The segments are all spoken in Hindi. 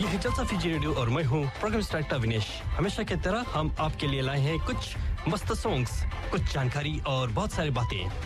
हैं जलसा फीजी रेडियो और मैं हूँ प्रोग्राम डायरेक्टर विनेश। हमेशा की तरह हम आपके लिए लाए हैं कुछ मस्त सॉन्ग्स, कुछ जानकारी और बहुत सारी बातें।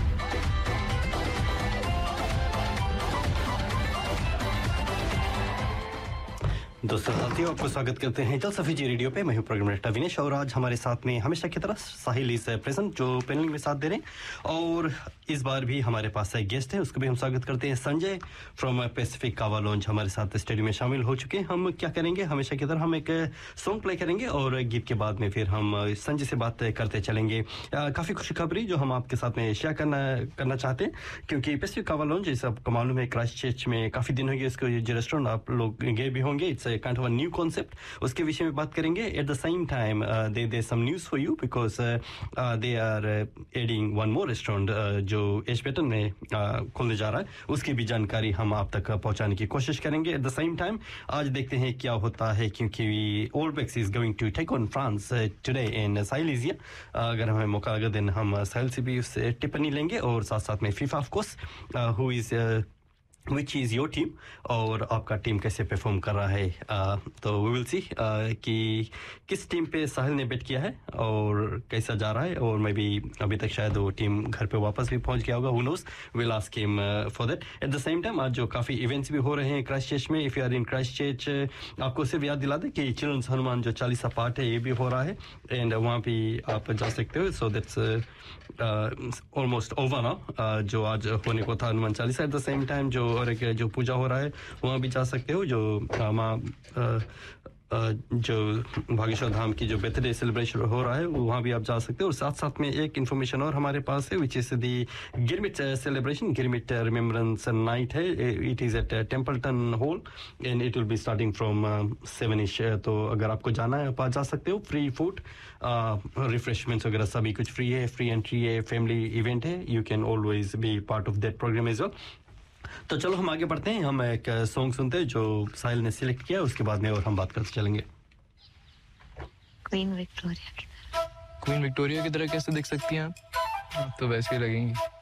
दोस्तों साथियों, आपको स्वागत करते हैं जलसा फीजी रेडियो पे। मैं हूं प्रोग्राम डायरेक्टर विनेश और आज हमारे साथ में हमेशा की तरह साहिल इज प्रेजेंट, जो पैनलिंग में साथ दे रहे हैं। और इस बार भी हमारे पास एक गेस्ट है, उसको भी हम स्वागत करते हैं। संजय फ्रॉम पैसिफिक कावा लॉन्ज हमारे साथ स्टूडियो में शामिल हो चुके हैं। हम क्या करेंगे, हमेशा की तरह हम एक सॉन्ग प्ले करेंगे और गीत के बाद में फिर हम संजय से बात करते चलेंगे। काफ़ी खुशखबरी जो हम आपके साथ में शेयर करना चाहते हैं, क्योंकि पैसिफिक कावा लॉन्ज जैसे आपको मालूम है क्राइस्ट चर्च में काफ़ी दिन हो गए इसको, जो रेस्टोरेंट आप लोग गए भी होंगे, it's kind of a new concept, उसके विषय में बात करेंगे। At the same time, there's some news for you because they are adding one more restaurant जो एशबेटन में खोलने जा रहा है, उसकी भी जानकारी हम आप तक पहुंचाने की कोशिश करेंगे। At the same time, आज देखते हैं क्या होता है, क्योंकि All Blacks is going to take on France today in Silesia। अगर हमें मौका लगा दिन हम साहिल से भी उससे टिप्पणी लेंगे और साथ साथ में FIFA of course who is which is your team और आपका टीम कैसे परफॉर्म कर रहा है। तो वी विल सी कि किस टीम पे साहिल ने बेट किया है और कैसा जा रहा है। और मैं भी अभी तक शायद वो टीम घर पे वापस भी पहुंच गया होगा, who knows, will ask him for that. At the same time आज जो काफ़ी इवेंट्स भी हो रहे हैं क्राइस्ट चर्च में। If you are in Christ church, आपको सिर्फ याद दिला दें कि चिल्ड्रंस हनुमान जो 40वां पार्ट है ये भी हो रहा है, एंड वहाँ भी आप जा सकते हो। So that's almost over now, जो आज होने को था Hanuman 40। At the same time जो और एक जो पूजा हो रहा है वहाँ भी जा सकते हो, जो माँ जो भागेश्वर धाम की जो बर्थडे सेलिब्रेशन हो रहा है वहाँ भी आप जा सकते हो। और साथ साथ में एक इन्फॉर्मेशन और हमारे पास है, which is the girmit celebration, girmit remembrance night है। It is eight Templeton hall and it will be starting from 7ish। तो अगर आपको जाना है आप जा सकते हो। फ्री फूड, रिफ्रेशमेंट्स वगैरह सभी कुछ फ्री है, फ्री एंट्री है, फैमिली इवेंट है। You can always be part of that programme as well. तो चलो हम आगे बढ़ते हैं, हम एक सॉन्ग सुनते हैं जो साहिल ने सिलेक्ट किया, उसके बाद में और हम बात करते चलेंगे। क्वीन विक्टोरिया की तरह कैसे दिख सकती हैं आप तो वैसे ही लगेंगी।